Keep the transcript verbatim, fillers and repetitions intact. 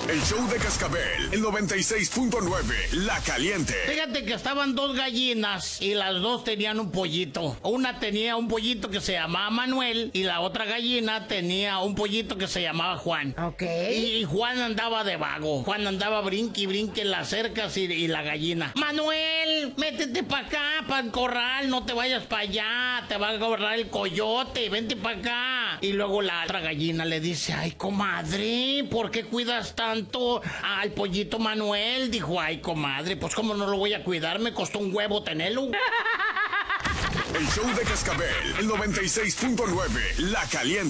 El show de Cascabel, el noventa y seis punto nueve, La Caliente. Fíjate que estaban dos gallinas y las dos tenían un pollito. Una tenía un pollito que se llamaba Manuel y la otra gallina tenía un pollito que se llamaba Juan. Ok. Y Juan andaba de vago. Juan andaba brinque y brinque en las cercas y, y la gallina. Manuel, métete para acá, para el corral, no te vayas para allá, te va a agarrar el coyote, vente para acá. Y luego la otra gallina le dice, ay, comadre, ¿por qué cuidas tanto al pollito Manuel? Dijo, ay, comadre, pues cómo no lo voy a cuidar, me costó un huevo tenerlo. El show de Cascabel, el noventa y seis punto nueve, La Caliente.